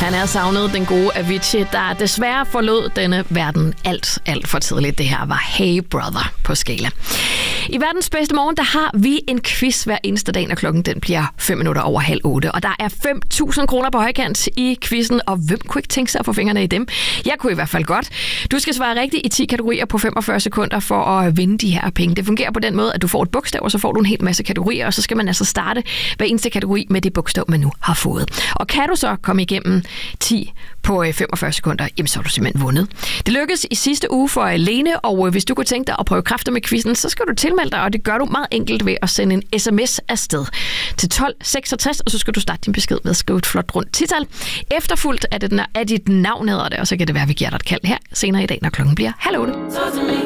Han er savnet, den gode Avicii, der desværre forlod denne verden alt for tidligt. Det her var Hey Brother på Skala. I verdens bedste morgen, der har vi en quiz hver eneste dag, når klokken den bliver 7:05. Og der er 5.000 kroner på højkant i quizzen, og hvem kunne ikke tænke sig at få fingrene i dem? Jeg kunne i hvert fald godt. Du skal svare rigtigt i 10 kategorier på 45 sekunder for at vinde de her penge. Det fungerer på den måde, at du får et bogstav, og så får du en hel masse kategorier, og så skal man altså starte hver eneste kategori med det bogstav, man nu har fået. Og kan du så komme igennem 10 på 45 sekunder, jamen så har du simpelthen vundet. Det lykkedes i sidste uge for Lene, og hvis du kunne tænke dig at prøve kræfter med quizzen, så skal du tilmelde dig, og det gør du meget enkelt ved at sende en sms afsted til 1266, og så skal du starte din besked med at skrive et flot rundt tital. Efterfulgt af dit navn hedder det, og så kan det være, at vi giver dig et kald her senere i dag, når klokken bliver 7:30.